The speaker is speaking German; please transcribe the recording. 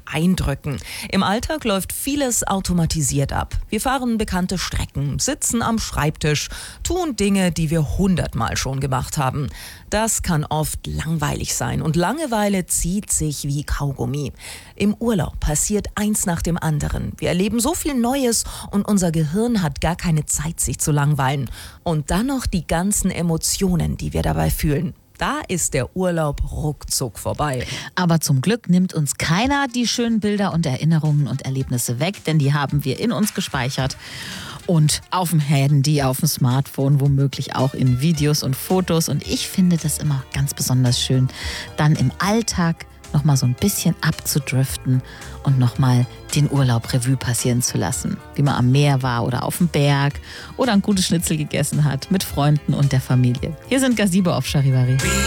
Eindrücken. Im Alltag läuft vieles automatisiert ab. Wir fahren bekannte Strecken, sitzen am Schreibtisch, tun Dinge, die wir 100-mal schon gemacht haben. Das kann oft langweilig sein und Langeweile zieht sich wie Kaugummi. Im Urlaub passiert eins nach dem anderen. Wir erleben so viel Neues und unser Gehirn hat gar keine Zeit, sich zu langweilen. Und dann noch die ganzen Emotionen, die wir dabei fühlen. Da ist der Urlaub ruckzuck vorbei. Aber zum Glück nimmt uns keiner die schönen Bilder und Erinnerungen und Erlebnisse weg, denn die haben wir in uns gespeichert. Und auf dem Handy, auf dem Smartphone, womöglich auch in Videos und Fotos. Und ich finde das immer ganz besonders schön, dann im Alltag nochmal so ein bisschen abzudriften und nochmal den Urlaub Revue passieren zu lassen. Wie man am Meer war oder auf dem Berg oder ein gutes Schnitzel gegessen hat mit Freunden und der Familie. Hier sind Gazebo auf Charivari.